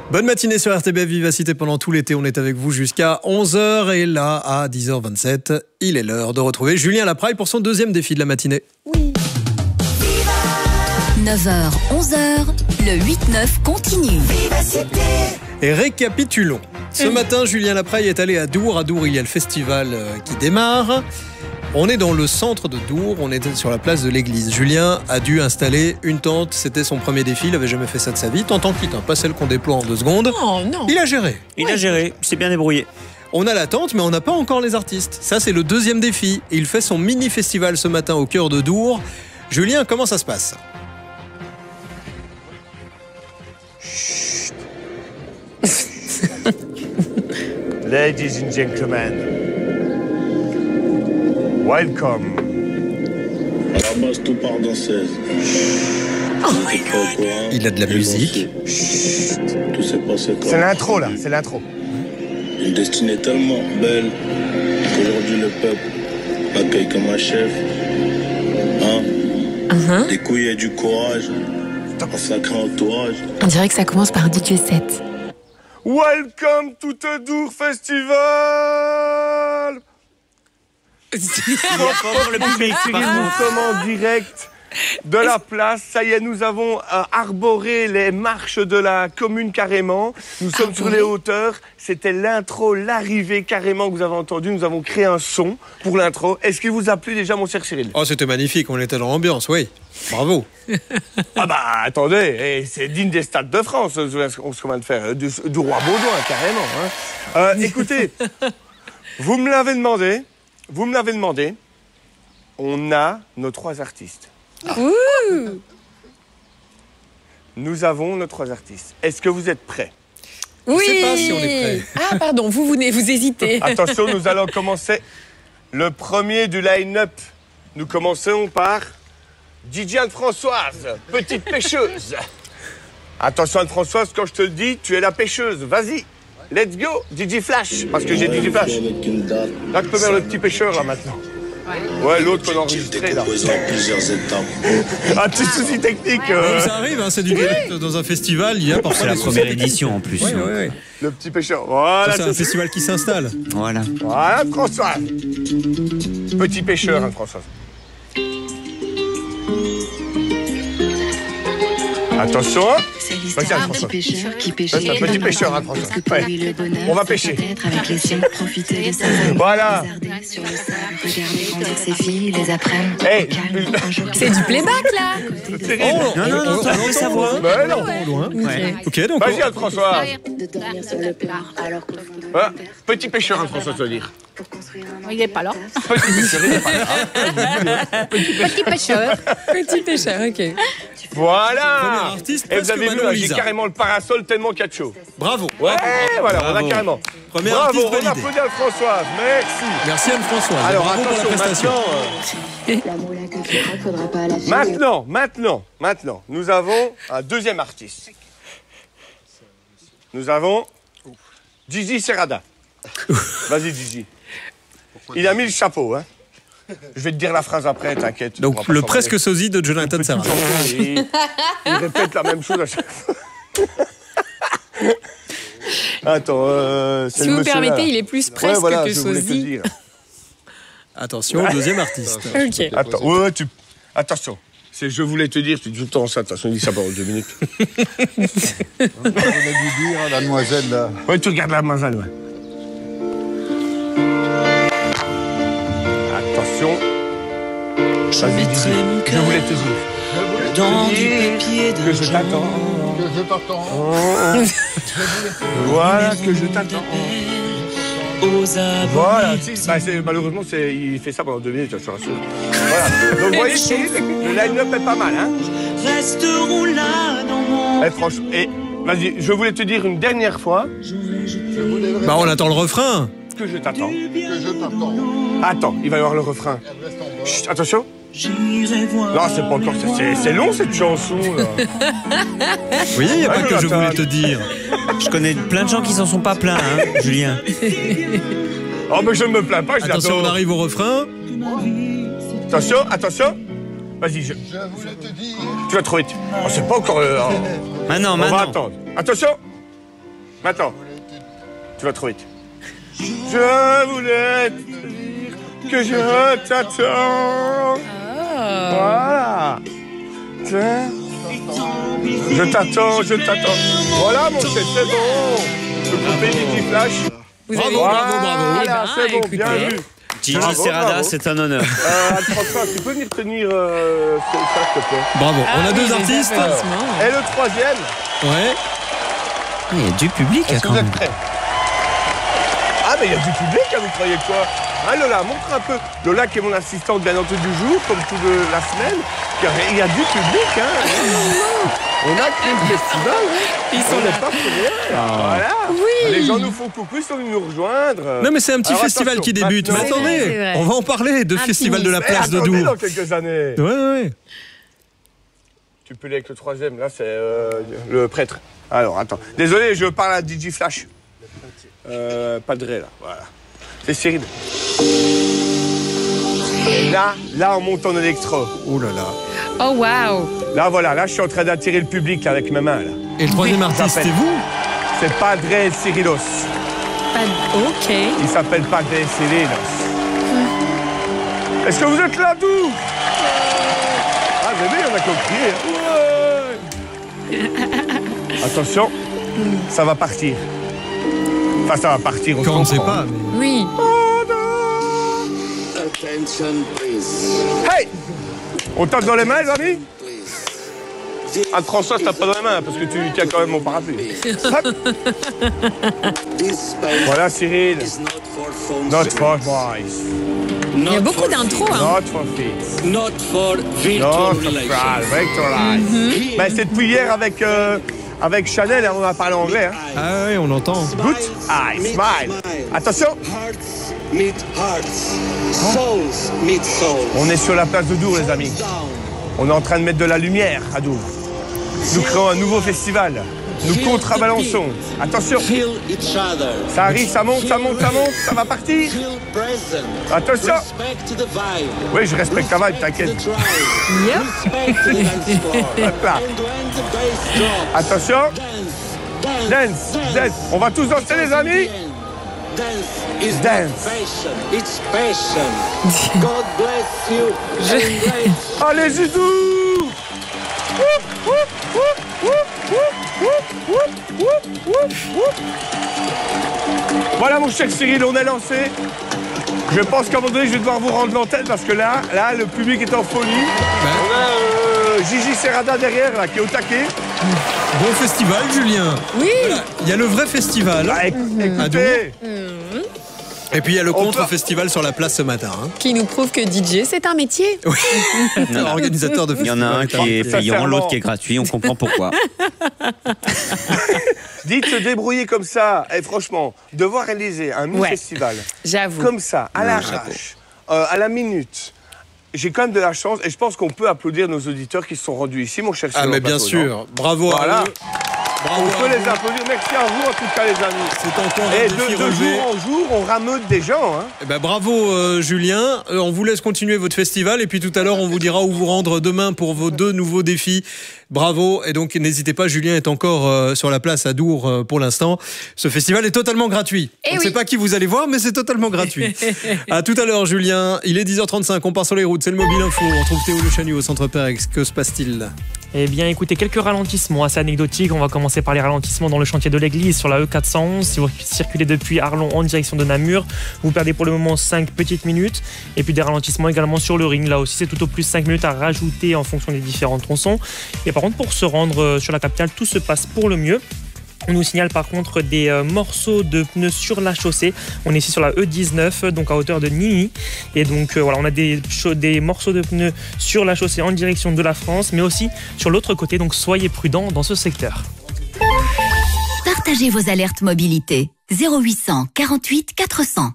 Bonne matinée sur RTBF Vivacité pendant tout l'été. On est avec vous jusqu'à 11h et là, à 10h27, il est l'heure de retrouver Julien Lapraille pour son deuxième défi de la matinée. Oui. 9h, 11h, le 8-9 continue. Vivacité. Et récapitulons. Ce matin, Julien Lapraille est allé à Dour. À Dour, il y a le festival qui démarre. On est dans le centre de Dour, on est sur la place de l'église. Julien a dû installer une tente, c'était son premier défi, il n'avait jamais fait ça de sa vie. Tente en kit, pas celle qu'on déploie en 2 secondes. Oh non. Il a géré. Il a géré, il s'est bien débrouillé. On a la tente, mais on n'a pas encore les artistes. Ça, c'est le deuxième défi. Il fait son mini-festival ce matin au cœur de Dour. Julien, comment ça se passe ? Ladies and gentlemen, welcome. À la base, tout part danseuse. Il a de la musique. Tout s'est passé comme... C'est l'intro là, c'est l'intro. Une destinée tellement belle qu'aujourd'hui le peuple l'accueille comme un chef. Hein? Des couilles et du courage. Un sacré entourage. On dirait que ça commence par DJ 7. Welcome to the Dour Festival. Nous sommes en direct de la place. Ça y est, nous avons arboré les marches de la commune carrément. Nous sommes sur les hauteurs. C'était l'intro, l'arrivée carrément que vous avez entendu. Nous avons créé un son pour l'intro. Est-ce qu'il vous a plu déjà, mon cher Cyril? Oh, c'était magnifique, on était dans l'ambiance, oui. Bravo. Ah bah attendez, c'est digne des stades de France, ce qu'on vient de faire, du roi Baudouin carrément. Hein. Écoutez, vous me l'avez demandé, on a nos 3 artistes. Ouh. Nous avons nos 3 artistes. Est-ce que vous êtes prêts? Je ne sais pas si on est prêts. Ah pardon, vous hésitez. Attention, nous allons commencer le premier du line-up. Nous commençons par DJ Anne-Françoise, petite pêcheuse. Attention Anne-Françoise, quand je te le dis, tu es la pêcheuse. Vas-y, let's go, DJ Flash, parce que j'ai DJ Flash. Là, tu peux mettre le petit pêcheur, là, maintenant. Ouais, l'autre qu'on a enregistré, là. Un petit souci technique. Ça arrive, hein, c'est du direct dans un festival, il y a parfois C'est la des première soucis édition en plus. techniques. Ouais. Le petit pêcheur, voilà. C'est un festival qui s'installe. Voilà. Voilà, Françoise. Petit pêcheur, Anne-Françoise. Attention. C'est l'histoire d'un petit pêcheur qui pêchait. C'est un petit pêcheur, hein, François. Parce que pour lui, le bonheur, on va pêcher. Peut-être avec les siens, profiter de sa famille. Voilà. Hasarder sur le sable, regarder grandir ses filles, les après-midi. Hey. C'est du playback là. Non, ça peut savoir. Ben non. Loin. Ouais. Ok, donc. Vas-y, Anne-Françoise. De dormir sur le plat, alors qu'au fond de mon Voilà. père, Petit pêcheur, Anne-Françoise, ça veut dire. pour construire un monde Il est pas là. Petit pêcheur, il est pas là. Petit pêcheur. Petit pêcheur, ok. Voilà. Premier artiste, Et vous presque avez vu, Manon là, j'ai Lisa. carrément le parasol tellement qu'il y a de chaud. Bravo. Ouais, voilà, on Bravo. a carrément. Premier Bravo, artiste on validé. applaudit Anne-Françoise. Merci. Merci Anne-Françoise. Alors, Bravo pour la attention, prestation. l'amour là que tu crois, faudra pas la filer. Maintenant, nous avons un deuxième artiste. Nous avons Gigi Serrada. Vas-y, Gigi. Il a mis le chapeau, hein. Je vais te dire la phrase après, t'inquiète. On va Donc pas le s'emballer. presque sosie de Jonathan Serra. Il répète la même chose à chaque fois. Attends, c'est Si le vous monsieur permettez, là. il est plus Ouais, presque voilà, que je voulais te le sosie. dire. Attention, deuxième artiste. Ok. Attends, ouais, attention. C'est je voulais te dire, tu dis tout le temps ça, attention, dis ça pendant 2 minutes. On a dû dire, la demoiselle, là. Ouais, tu regardes la mademoiselle, ouais. Attention. Je mettrai mon Je cœur voulais te dire. dans du papier Que je t'attends. Que je t'entends. Voilà, que je t'attends. aux abonnés. Voilà, malheureusement, il fait ça pendant 2 minutes, je te rassure. Voilà. Donc, vous voyez, le line-up est pas mal, hein. Resteront là dans mon... Franchement, vas-y, je voulais te dire une dernière fois Bah on attend le refrain. que je t'attends. Que je t'entends. Attends, il va y avoir le refrain. Chut, attention. J'irai voir... Non, c'est pas encore. C'est long cette chanson, là. Oui, il n'y a pas que je Jonathan. voulais te dire. Je connais plein de gens qui s'en sont pas plaints, hein, Julien. Oh, mais je ne me plains pas, je Attention, on l'adore. arrive au refrain. Attention, attention. Vas-y, Je voulais te dire. tu vas trop vite. Oh, c'est pas encore. Maintenant, On va maintenant. attendre. Attention. Maintenant, tu vas trop vite. Je voulais te dire que je t'attends. Voilà. Tiens. Je t'attends. Voilà mon chef, c'est bon. Je peux payer des flash. Bravo. Voilà, c'est bon, écoutez. bien vu. Gigi Bravo, Serrada, bravo. c'est un honneur. François, tu peux venir tenir ça, s'il te plaît. Bravo. On a deux artistes. Et le troisième, Ouais. Il y a du public est-ce que quand vous même. êtes prêts? Ah, mais il y a du public, hein, vous croyez quoi? Hein, Lola, montre un peu. Lola, qui est mon assistante, bien entendu, du jour, comme toute la semaine. Il y a du public, hein. On a créé le festival, hein. Ils sont On là. n'est pas pour rien. Voilà. Oui. Les gens nous font coucou, ils sont venus nous rejoindre. Non mais c'est un petit Alors, festival attention, qui débute. Mais maintenant- C'est attendez, vrai. on va en parler de Un festival petit de la Mais place de attendez, Dour. dans quelques années. Ouais. Tu peux aller avec le troisième, là c'est le prêtre. Alors attends, désolé, je parle à DJ Flash. Padré là, voilà. C'est Cyril. Et là on monte en électro. Oh là là. Oh, wow. Là voilà, là je suis en train d'attirer le public là, avec mes mains là. Et le troisième artiste, s'appelle- c'est vous? C'est Padré Cyrilos. OK. Il s'appelle Padré Cyrilos. Est-ce que vous êtes là, d'où? Ah, vous avez vu, on a compris. Ouais. Attention, ça va partir. Enfin, ça va partir, on Quand on ne se sait comprend. pas. Mais... Oui. Attention, please. Hey! On tape dans les mains, les amis? François, tape pas dans les mains, parce que tu tiens quand même mon parapluie. Hop. This space Voilà, Cyril. is not for phones. Not for boys. Il y a beaucoup d'intros, hein. Not for feet. Not for Not virtual for relations. pride. Victorize. Ben, c'est depuis hier avec Chanel, on a parlé anglais. Hein. Ah ouais, on entend. Good eye, smile. Attention, Hearts meet hearts. Souls meet souls. on est sur la place de Dour, les amis. On est en train de mettre de la lumière à Dour. Nous créons un nouveau festival. Nous contrebalançons. Attention, Feel each other. ça arrive, ça monte, ça va partir. Feel present. Attention. Respect the vibe. Oui, je respecte ta vibe, The t'inquiète. drive. Yep. Respect the dance floor. Hop là. And when the bass drops. Attention, Dance. dance. On va tous danser, les amis. Dance is Dance. not fashion, it's passion. God bless you. Embrace. Allez, Zizou. Voilà, mon cher Cyril, on est lancé. Je pense qu'à un moment donné, je vais devoir vous rendre l'antenne parce que là, le public est en folie. On a Gigi Serrada derrière, là, qui est au taquet. Bon festival, Julien. Oui. Voilà. Il y a le vrai festival. Ah, écoutez, Et puis il y a le On peut- contre-festival sur la place ce matin. Hein. Qui nous prouve que DJ, c'est un métier. Organisateur de Il y festival. en a un qui est payant, Sincèrement. l'autre qui est gratuit, on comprend pourquoi. dites se débrouiller comme ça. Et franchement, devoir réaliser un Ouais. festival J'avoue. comme ça, à l'arrache, à la minute. J'ai quand même de la chance et je pense qu'on peut applaudir nos auditeurs qui se sont rendus ici, mon cher Ah Cyril, mais au bien plateau, sûr. non? Bravo Voilà. à eux. Bravo On peut à les vous. applaudir. Merci à vous en tout cas, les amis. C'est encore Et un défi de relevé. jour en jour, on rameute des gens. Hein. Eh ben, bravo Julien, on vous laisse continuer votre festival et puis tout à l'heure on vous dira où vous rendre demain pour vos 2 nouveaux défis. Bravo et donc n'hésitez pas, Julien est encore sur la place à Dour pour l'instant. Ce festival est totalement gratuit. Eh On ne oui. sait pas qui vous allez voir mais c'est totalement gratuit. À tout à l'heure Julien, il est 10h35, on part sur les routes, c'est le Mobile Info, on retrouve Théo Le Chanu au Centre Perex, que se passe-t-il ? Eh bien, écoutez, quelques ralentissements assez anecdotiques. On va commencer par les ralentissements dans le chantier de l'église sur la E411. Si vous circulez depuis Arlon en direction de Namur, vous perdez pour le moment 5 petites minutes. Et puis des ralentissements également sur le ring. Là aussi, c'est tout au plus 5 minutes à rajouter en fonction des différents tronçons. Et par contre, pour se rendre sur la capitale, tout se passe pour le mieux. On nous signale par contre des morceaux de pneus sur la chaussée. On est ici sur la E19, donc à hauteur de Nîmes. Et donc voilà, on a des morceaux de pneus sur la chaussée en direction de la France, mais aussi sur l'autre côté. Donc soyez prudents dans ce secteur. Partagez vos alertes mobilité. 0800 48 400.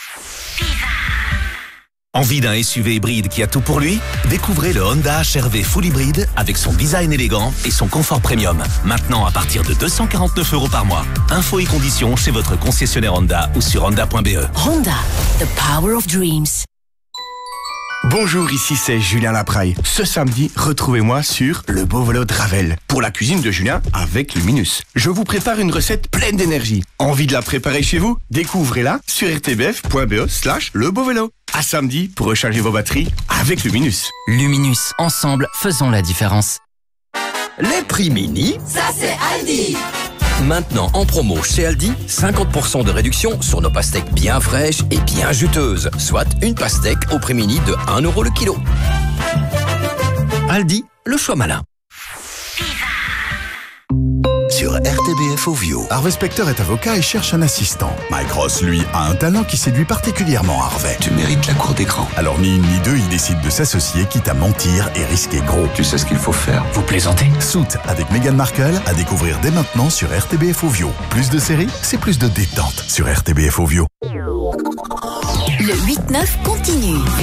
Envie d'un SUV hybride qui a tout pour lui? Découvrez le Honda HR-V Full Hybride avec son design élégant et son confort premium. Maintenant à partir de 249 € par mois. Infos et conditions chez votre concessionnaire Honda ou sur honda.be. Honda, the power of dreams. Bonjour, ici c'est Julien Lapraille. Ce samedi, retrouvez-moi sur Le Beau Vélo de Ravel pour la cuisine de Julien avec Luminus. Je vous prépare une recette pleine d'énergie. Envie de la préparer chez vous? Découvrez-la sur rtbf.be/lebeauvélo. À samedi pour recharger vos batteries avec Luminus. Luminus, ensemble, faisons la différence. Les prix mini, ça c'est Aldi. Maintenant en promo chez Aldi, 50% de réduction sur nos pastèques bien fraîches et bien juteuses. Soit une pastèque au prix mini de 1 € le kilo. Aldi, le choix malin. Sur RTBF Ovio. Harvey Specter est avocat et cherche un assistant. Mike Ross, lui, a un talent qui séduit particulièrement Harvey. Tu mérites la cour d'écran. Alors ni une ni deux, il décide de s'associer, quitte à mentir et risquer gros. Tu sais ce qu'il faut faire. Vous plaisantez? Suits avec Meghan Markle à découvrir dès maintenant sur RTBF Ovio. Plus de séries, c'est plus de détente sur RTBF Ovio. Le 8-9 continue.